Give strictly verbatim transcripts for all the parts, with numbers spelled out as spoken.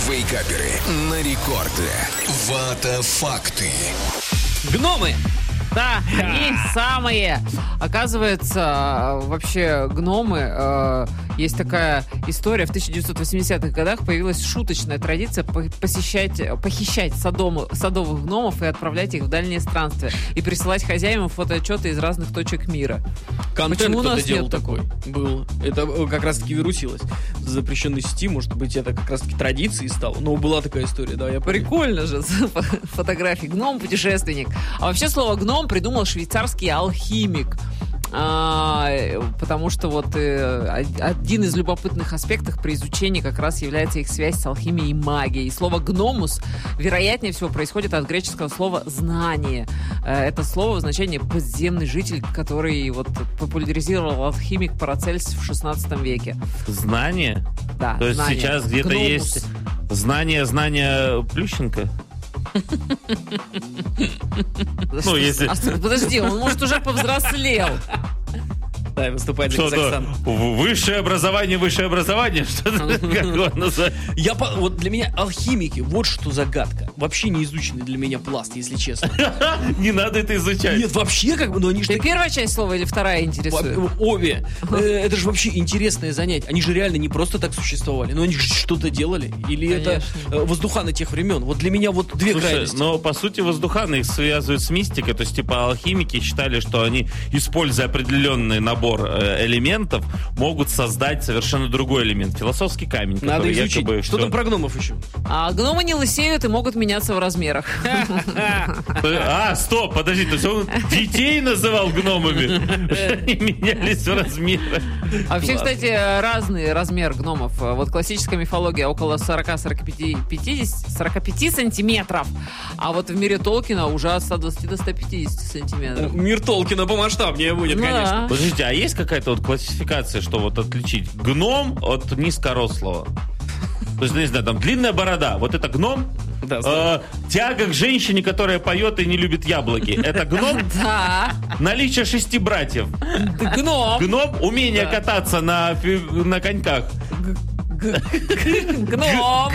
Вейкаперы на рекорде. Вата-факты. Гномы! Да, они самые. Оказывается, вообще гномы, э, есть такая история. В тысяча девятьсот восьмидесятых годах появилась шуточная традиция посещать, похищать садом, садовых гномов и отправлять их в дальние странствия. И присылать хозяевам фотоотчеты из разных точек мира. Контент Почему у кто-то нас делал нет такой. Был. Это как раз-таки вирусилось. В запрещенной сети, может быть, это как раз-таки традицией стало. Но была такая история, да, я помню. Прикольно же, фотографии. Гном-путешественник. А вообще слово гном придумал швейцарский алхимик. А, потому что вот э, один из любопытных аспектов при изучении как раз является их связь с алхимией и магией. И слово «гномус» вероятнее всего происходит от греческого слова «знание». Э, это слово в значении «подземный житель», который вот популяризировал алхимик Парацельс в шестнадцатом веке. Знание? Да, То есть знание. сейчас где-то Гномус. есть знание, знание Плющенко? Ну, если... А, подожди, он, может, уже повзрослел. Да, и выступает за Что-то Казахстан. высшее образование, высшее образование, что-то как его назвать? Я, по- вот для меня алхимики, вот что загадка. Вообще не изученный для меня пласт, если честно. Не надо это изучать. Нет, вообще как бы, но они же Ты такие... первая часть слова или вторая интересует? Во- Обе. Э, Это же вообще интересное занятие. Они же реально не просто так существовали, но они же что-то делали. Или это э, воздуханы тех времен. Вот для меня вот две Слушай, крайности. но по сути воздуханы их связывают с мистикой. То есть, типа, алхимики считали, что они, используя определенный набор э, элементов, могут создать совершенно другой элемент. Философский камень, Надо который изучить. якобы Что всё- там про гномов еще? А гномы не лысеют и могут меняться в размерах. А, стоп, подожди, то есть он детей называл гномами? Они менялись в размерах. А вообще, Классно. кстати, разный размер гномов. Вот классическая мифология около сорок-сорок пять, пятьдесят, сорок пять сантиметров. А вот в мире Толкина уже от ста двадцати до ста пятидесяти сантиметров. Мир Толкина помасштабнее будет, Ну конечно. да. Подождите, а есть какая-то вот классификация, что вот отличить гном от низкорослого? То есть, ну, не знаю, там длинная борода, вот это гном. Да, Э, тяга к женщине, которая поет и не любит яблоки. Это гном. Да, Наличие шести братьев. гном. Гном. Умение Да. кататься на, фи- на коньках. Гном.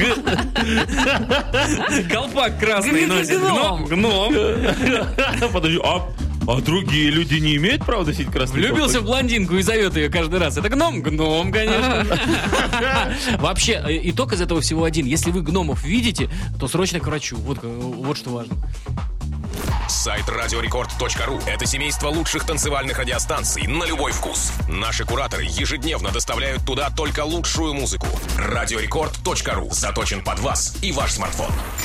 Колпак красный Гном. носит. Гном. Гном. Подожди, а, а другие люди не имеют права носить красный Влюбился в колпак? блондинку и зовет ее каждый раз. Это гном? Гном, конечно. Вообще, э, итог из этого всего один. Если вы гномов видите, то срочно к врачу. Вот, э, вот что важно. Сайт радиорекорд точка ру – это семейство лучших танцевальных радиостанций на любой вкус. Наши кураторы ежедневно доставляют туда только лучшую музыку. радиорекорд точка ру заточен под вас и ваш смартфон.